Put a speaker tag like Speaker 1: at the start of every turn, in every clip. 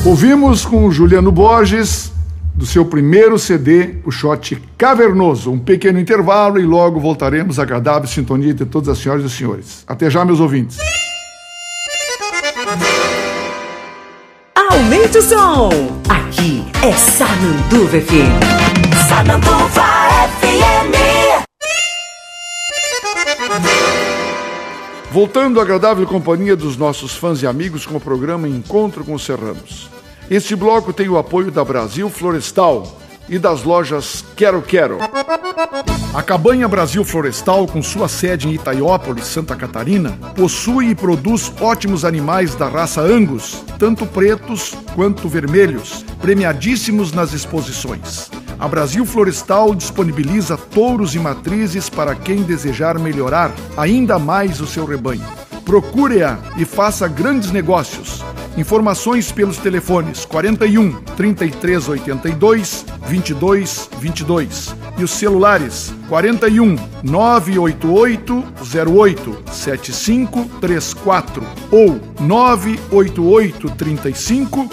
Speaker 1: Ouvimos com o Juliano Borges, do seu primeiro CD, o Shot Cavernoso. Um pequeno intervalo e logo voltaremos à agradável sintonia de todas as senhoras e senhores. Até já, meus ouvintes.
Speaker 2: Aumente o som! Aqui é Sananduva FM. Sananduva FM.
Speaker 1: Voltando à agradável companhia dos nossos fãs e amigos com o programa Encontro com os Serranos. Este bloco tem o apoio da Brasil Florestal e das lojas Quero Quero. A Cabanha Brasil Florestal, com sua sede em Itaiópolis, Santa Catarina, possui e produz ótimos animais da raça Angus, tanto pretos quanto vermelhos, premiadíssimos nas exposições. A Brasil Florestal disponibiliza touros e matrizes para quem desejar melhorar ainda mais o seu rebanho. Procure-a e faça grandes negócios. Informações pelos telefones 41 3382 2222 e os celulares 41 988 08 7534 ou 988 35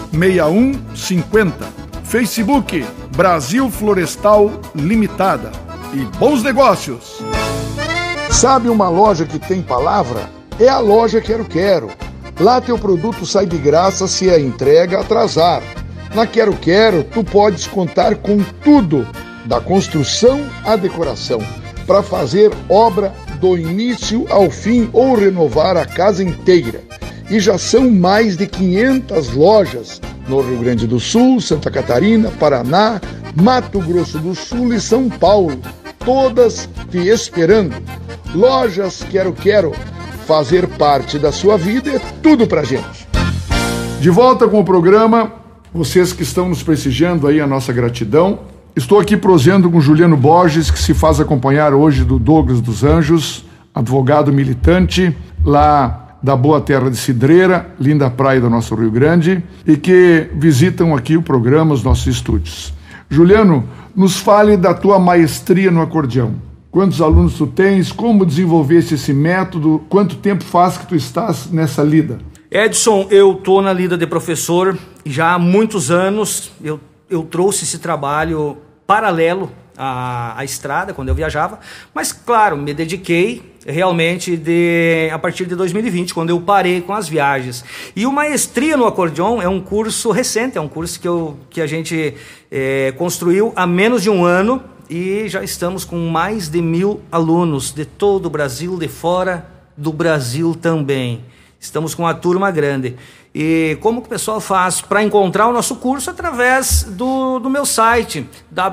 Speaker 1: 6150. Facebook Brasil Florestal Limitada. E bons negócios! Sabe uma loja que tem palavra? É a loja Quero Quero. Lá teu produto sai de graça se a entrega atrasar. Na Quero Quero, tu podes contar com tudo, da construção à decoração, para fazer obra do início ao fim ou renovar a casa inteira. E já são mais de 500 lojas no Rio Grande do Sul, Santa Catarina, Paraná, Mato Grosso do Sul e São Paulo, todas te esperando. Lojas Quero Quero. Fazer parte da sua vida é tudo pra gente. De volta com o programa, vocês que estão nos prestigiando aí, a nossa gratidão. Estou aqui prosseando com Juliano Borges, que se faz acompanhar hoje do Douglas dos Anjos, advogado militante lá da boa terra de Cidreira, linda praia do nosso Rio Grande, e que visitam aqui o programa, os nossos estúdios. Juliano, nos fale da tua maestria no acordeão. Quantos alunos tu tens? Como desenvolveste esse método? Quanto tempo faz que tu estás nessa lida?
Speaker 3: Edson, eu estou na lida de professor já há muitos anos. Eu trouxe esse trabalho paralelo à estrada, quando eu viajava. Mas, claro, me dediquei realmente a partir de 2020, quando eu parei com as viagens. E o Maestria no Acordeon é um curso recente, é um curso que a gente construiu há menos de um ano. E já estamos com mais de 1.000 alunos de todo o Brasil, de fora do Brasil também. Estamos com uma turma grande. E como que o pessoal faz para encontrar o nosso curso? Através do meu site,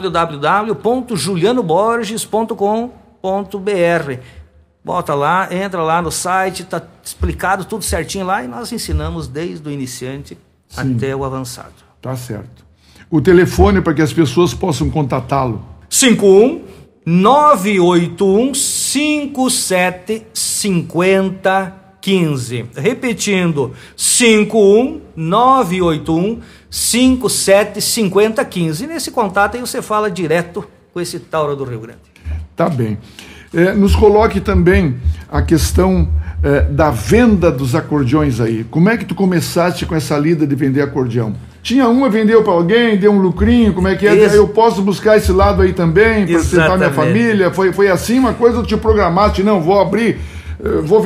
Speaker 3: www.julianoborges.com.br. Bota lá, entra lá no site, está explicado tudo certinho lá e nós ensinamos desde o iniciante até o avançado.
Speaker 1: Tá certo. O telefone para que as pessoas possam contatá-lo.
Speaker 3: 51-981-57-50-15. Repetindo, 51-981-57-50-15. E nesse contato aí você fala direto com esse Tauro do Rio Grande.
Speaker 1: Tá bem. Nos coloque também a questão da venda dos acordeões aí. Como é que tu começaste com essa lida de vender acordeão? Tinha vendeu para alguém, deu um lucrinho, como é que é? Eu posso buscar esse lado aí também, para sustentar minha família? Foi assim uma coisa, tu te programaste, não, vou abrir, vou